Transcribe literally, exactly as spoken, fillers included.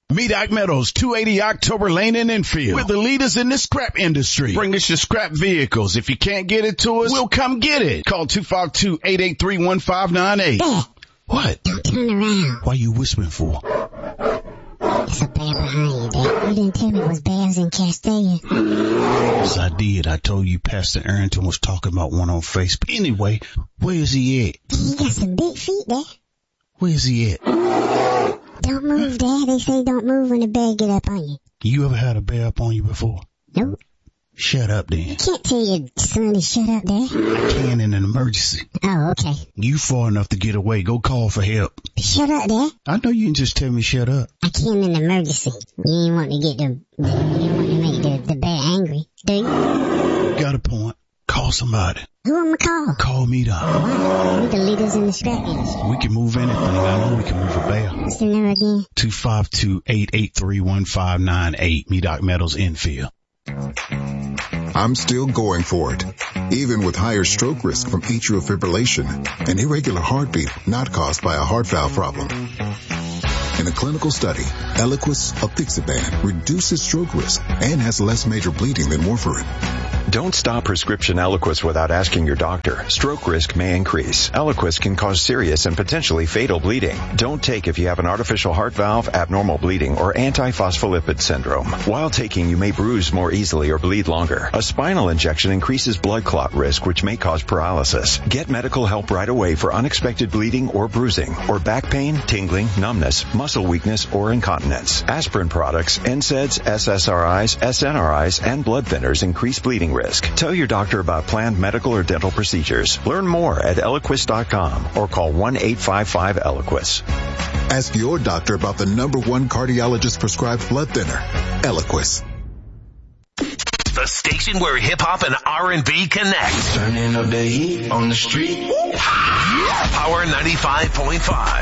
Medoc Metals, two eighty October Lane in Enfield. We're the leaders in the scrap industry. Bring us your scrap vehicles. If you can't get it to us, we'll come get it. Call two five two, eight eight three, one five nine eight. Dad. What? Don't turn around. Why you whispering for? There's a bear behind you, Dad. You didn't tell me it was bears in Castilla. Yes, I did. I told you Pastor Arrington was talking about one on Facebook. Anyway, where is he at? He got some big feet, Dad. Where is he at? Don't move, Dad. They say don't move when the bear get up on you. You ever had a bear up on you before? Nope. Shut up, then. You can't tell your son to shut up, Dad. I can in an emergency. Oh, okay. You far enough to get away. Go call for help. Shut up, Dad. I know you can just tell me shut up. I came in an emergency. You didn't want to get the, the you didn't want to make the, the bear angry, do you? Got a point. Call somebody. Who am I call? Call me, Doc. Why? We're the leaders in the scrap industry. We can move anything. I know we can move a bear. What's the number again? two five two, eight eight three, one five nine eight. Medoc Metals Enfield. I'm still going for it, even with higher stroke risk from atrial fibrillation, an irregular heartbeat not caused by a heart valve problem. In a clinical study, Eliquis apixaban reduces stroke risk and has less major bleeding than warfarin. Don't stop prescription Eliquis without asking your doctor. Stroke risk may increase. Eliquis can cause serious and potentially fatal bleeding. Don't take if you have an artificial heart valve, abnormal bleeding, or antiphospholipid syndrome. While taking, you may bruise more easily or bleed longer. A spinal injection increases blood clot risk, which may cause paralysis. Get medical help right away for unexpected bleeding or bruising, or back pain, tingling, numbness, muscle weakness, or incontinence. Aspirin products, N SAIDs, S S R Is, S N R Is, and blood thinners increase bleeding risk. Tell your doctor about planned medical or dental procedures. Learn more at Eliquis dot com or call one eight five five Eliquis. Ask your doctor about the number one cardiologist prescribed blood thinner, Eliquis. The station where hip-hop and R and B connect. Turning up the heat on the street. Power ninety-five point five.